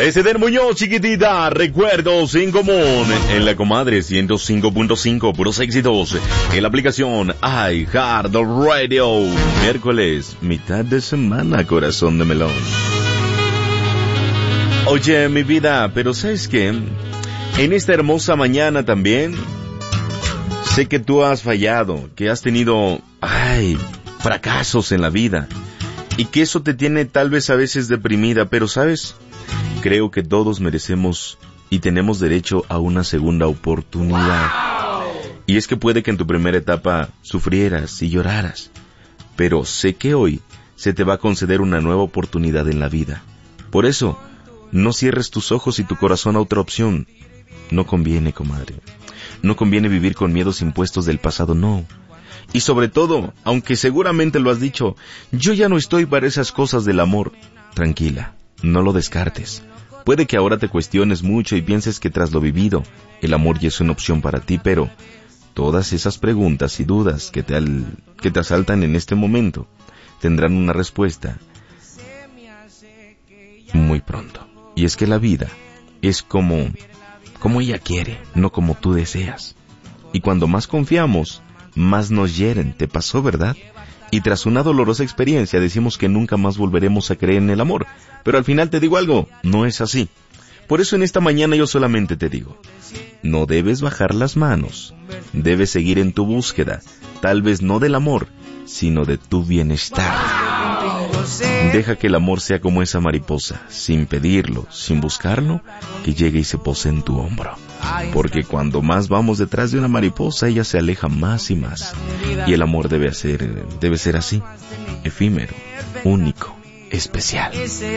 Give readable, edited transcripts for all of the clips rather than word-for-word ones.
Eder Muñoz, chiquitita, recuerdos en común. En la comadre 105.5, puros éxitos. En la aplicación iHeartRadio. Miércoles, mitad de semana, corazón de melón. Oye, mi vida, pero ¿sabes qué? En esta hermosa mañana también, sé que tú has fallado, que has tenido, fracasos en la vida. Y que eso te tiene tal vez a veces deprimida, pero ¿sabes? Creo que todos merecemos y tenemos derecho a una segunda oportunidad. Y es que puede que en tu primera etapa sufrieras y lloraras, pero sé que hoy se te va a conceder una nueva oportunidad en la vida. Por eso, no cierres tus ojos y tu corazón a otra opción. No conviene, comadre. No conviene vivir con miedos impuestos del pasado, no. Y sobre todo, aunque seguramente lo has dicho, yo ya no estoy para esas cosas del amor. Tranquila, no lo descartes. Puede que ahora te cuestiones mucho y pienses que tras lo vivido, el amor ya es una opción para ti, pero todas esas preguntas y dudas que te asaltan en este momento tendrán una respuesta muy pronto. Y es que la vida es como ella quiere, no como tú deseas. Y cuando más confiamos, más nos hieren. ¿Te pasó, verdad? Y tras una dolorosa experiencia decimos que nunca más volveremos a creer en el amor. Pero al final te digo algo, no es así. Por eso en esta mañana yo solamente te digo, no debes bajar las manos. Debes seguir en tu búsqueda, tal vez no del amor, sino de tu bienestar. Deja que el amor sea como esa mariposa, sin pedirlo, sin buscarlo, que llegue y se pose en tu hombro. Porque cuando más vamos detrás de una mariposa, ella se aleja más y más. Y el amor debe ser así, efímero, único, especial.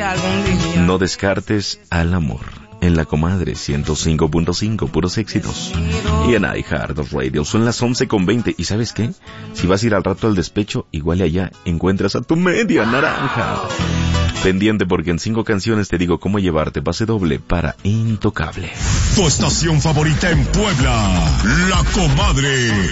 No descartes al amor. En la comadre 105.5, puros éxitos. Y en iHeartRadio son las 11:20. ¿Y sabes qué? Si vas a ir al rato al despecho, igual allá encuentras a tu media naranja. Pendiente porque en 5 canciones te digo cómo llevarte pase doble para Intocable. Tu estación favorita en Puebla, La Comadre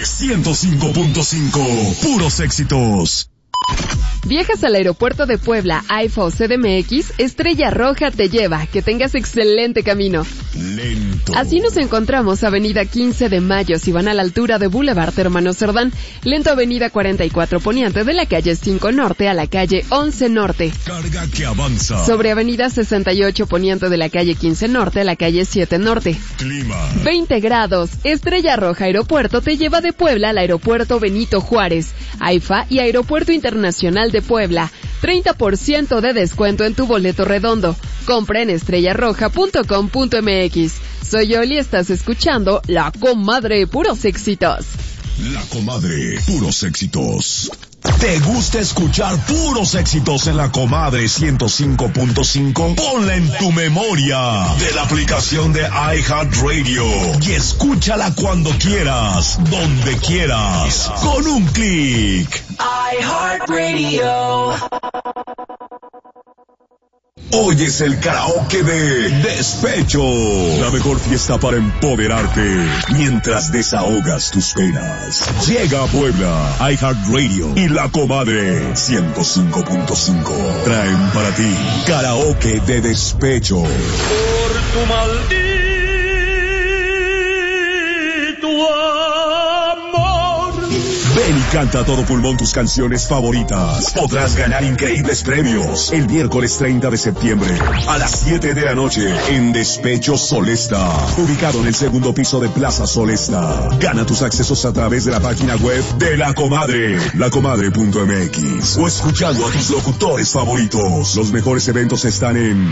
105.5, puros éxitos. Viajas al aeropuerto de Puebla, AIFA o CDMX, Estrella Roja te lleva. Que tengas excelente camino. Lento. Así nos encontramos Avenida 15 de Mayo, si van a la altura de Boulevard Hermano Cerdán. Lento Avenida 44 Poniente, de la calle 5 Norte a la calle 11 Norte. Carga que avanza. Sobre Avenida 68 Poniente, de la calle 15 Norte a la calle 7 Norte. Clima. 20 grados. Estrella Roja Aeropuerto te lleva de Puebla al Aeropuerto Benito Juárez, AIFA y Aeropuerto Internacional de Puebla. 30% de descuento en tu boleto redondo. Compra en estrellarroja.com.mx. Soy Yoli, estás escuchando La Comadre, puros éxitos. La Comadre, puros éxitos. ¿Te gusta escuchar puros éxitos en La Comadre 105.5? Ponla en tu memoria de la aplicación de iHeartRadio y escúchala cuando quieras, donde quieras, con un clic. iHeartRadio. Hoy es el karaoke de Despecho. La mejor fiesta para empoderarte mientras desahogas tus penas. Llega a Puebla, iHeartRadio y La Comadre 105.5. Traen para ti karaoke de Despecho. Por tu maldito amor. Ven y canta a todo pulmón tus canciones favoritas. Podrás ganar increíbles premios el miércoles 30 de septiembre a las 7 de la noche en Despecho Solesta, ubicado en el segundo piso de Plaza Solesta. Gana tus accesos a través de la página web de La Comadre, lacomadre.mx, o escuchando a tus locutores favoritos. Los mejores eventos están en